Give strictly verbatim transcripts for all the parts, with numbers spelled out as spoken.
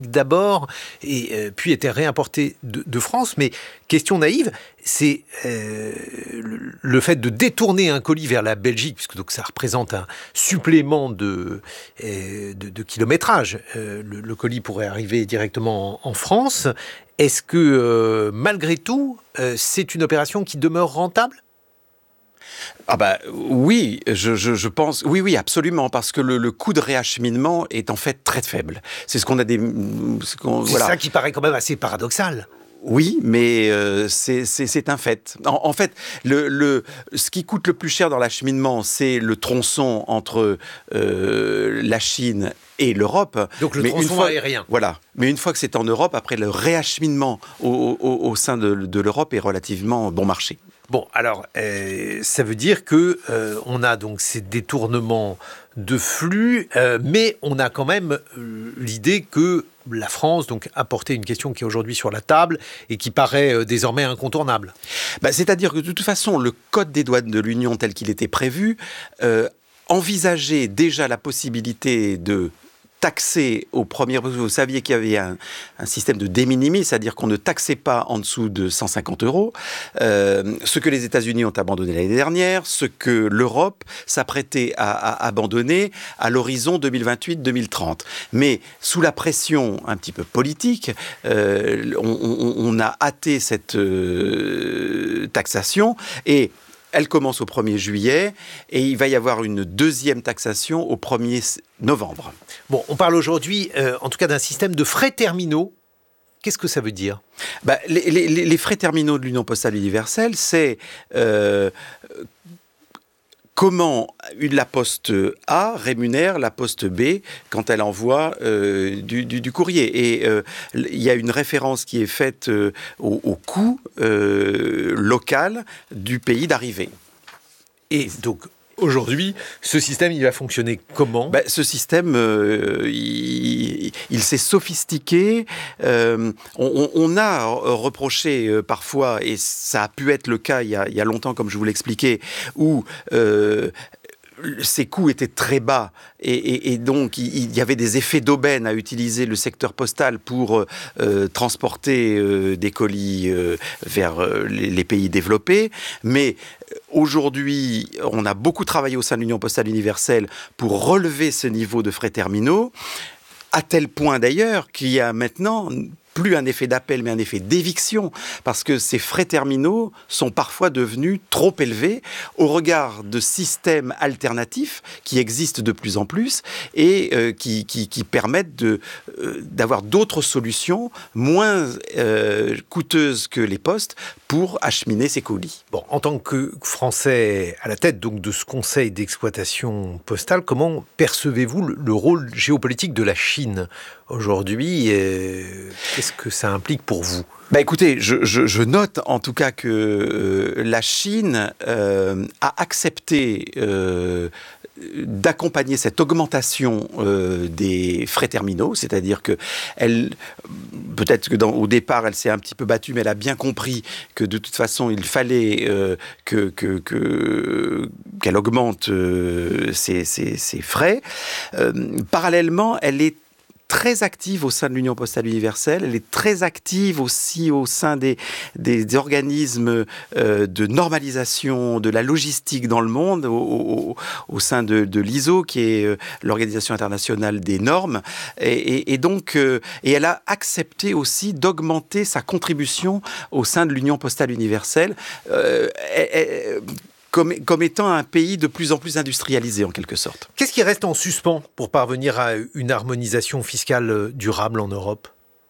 d'abord, et euh, puis était réimporté de, de France. Mais question naïve, c'est euh, le, le fait de détourner un colis vers la Belgique, puisque donc ça représente un supplément de, euh, de, de kilométrage. Euh, le, le colis pourrait arriver directement en, en France. Est-ce que, euh, malgré tout, euh, c'est une opération qui demeure rentable ? Ah bah oui, je, je, je pense, oui, oui, absolument, parce que le, le coût de réacheminement est en fait très faible. C'est ce qu'on a des... C'est, qu'on, c'est voilà. ça qui paraît quand même assez paradoxal. Oui, mais euh, c'est, c'est, c'est un fait. En, en fait, le, le, ce qui coûte le plus cher dans l'acheminement, c'est le tronçon entre euh, la Chine et l'Europe. Donc le mais tronçon une fois, aérien. Voilà. Mais une fois que c'est en Europe, après le réacheminement au, au, au sein de, de l'Europe est relativement bon marché. Bon, alors, euh, ça veut dire que euh, on a donc ces détournements de flux, euh, mais on a quand même euh, l'idée que la France donc, a porté une question qui est aujourd'hui sur la table et qui paraît euh, désormais incontournable. Bah, c'est-à-dire que de toute façon, le code des douanes de l'Union tel qu'il était prévu euh, envisageait déjà la possibilité de taxer au premier... Vous saviez qu'il y avait un, un système de de minimis, c'est-à-dire qu'on ne taxait pas en dessous de cent cinquante euros, euh, ce que les États-Unis ont abandonné l'année dernière, ce que l'Europe s'apprêtait à, à abandonner à l'horizon deux mille vingt-huit deux mille trente. Mais sous la pression un petit peu politique, euh, on, on, on a hâté cette euh, taxation et elle commence au premier juillet et il va y avoir une deuxième taxation au premier novembre. Bon, on parle aujourd'hui, euh, en tout cas, d'un système de frais terminaux. Qu'est-ce que ça veut dire ? bah, les, les, les frais terminaux de l'Union postale universelle, c'est... Euh, Comment la poste A rémunère la poste B quand elle envoie euh, du, du, du courrier. Et euh, il y a une référence qui est faite euh, au, au coût euh, local du pays d'arrivée. Et donc, aujourd'hui, ce système, il va fonctionner comment ? Ben, ce système, euh, il, il s'est sophistiqué. Euh, on, on a reproché euh, parfois, et ça a pu être le cas il y a, il y a longtemps, comme je vous l'expliquais, où... Euh, ces coûts étaient très bas et, et, et donc il, il y avait des effets d'aubaine à utiliser le secteur postal pour euh, transporter euh, des colis euh, vers euh, les, les pays développés. Mais aujourd'hui, on a beaucoup travaillé au sein de l'Union postale universelle pour relever ce niveau de frais terminaux, à tel point d'ailleurs qu'il y a maintenant... plus un effet d'appel, mais un effet d'éviction, parce que ces frais terminaux sont parfois devenus trop élevés au regard de systèmes alternatifs qui existent de plus en plus et euh, qui, qui, qui permettent de, euh, d'avoir d'autres solutions moins euh, coûteuses que les postes pour acheminer ces colis. Bon, en tant que Français à la tête donc de ce conseil d'exploitation postale, comment percevez-vous le, le rôle géopolitique de la Chine aujourd'hui et qu'est-ce que ça implique pour vous ? Bah écoutez, je, je, je note en tout cas que euh, la Chine euh, a accepté euh, d'accompagner cette augmentation euh, des frais terminaux, c'est-à-dire que elle, peut-être que dans, au départ elle s'est un petit peu battue, mais elle a bien compris que de toute façon il fallait euh, que, que, que, qu'elle augmente euh, ses, ses, ses frais. Euh, parallèlement, elle est très active au sein de l'Union postale universelle, elle est très active aussi au sein des, des, des organismes euh, de normalisation de la logistique dans le monde, au, au, au sein de, de l'I S O, qui est euh, l'Organisation internationale des normes, et, et, et donc, euh, et elle a accepté aussi d'augmenter sa contribution au sein de l'Union postale universelle, euh, elle, elle, Comme, comme étant un pays de plus en plus industrialisé, en quelque sorte. Qu'est-ce qui reste en suspens pour parvenir à une harmonisation fiscale durable en Europe ?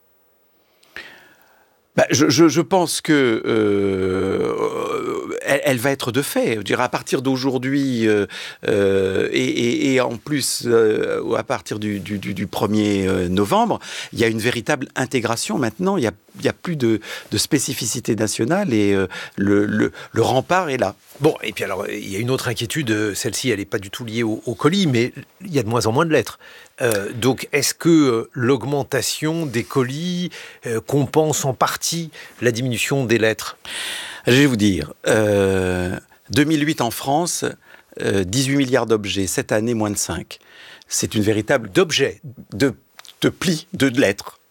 Bah, je, je, je pense que euh, elle, elle va être de fait. Je dirais à partir d'aujourd'hui euh, euh, et, et, et en plus euh, à partir du, du, du premier novembre, il y a une véritable intégration maintenant. Il y a, il y a plus de, de spécificité nationale et euh, le, le, le rempart est là. Bon, et puis alors, il y a une autre inquiétude, celle-ci, elle n'est pas du tout liée au, au colis, mais il y a de moins en moins de lettres. Euh, donc, est-ce que l'augmentation des colis euh, compense en partie la diminution des lettres ? Je vais vous dire, euh, deux mille huit en France, euh, dix-huit milliards d'objets, cette année, moins de cinq. C'est une véritable... D'objets de te plie de lettres.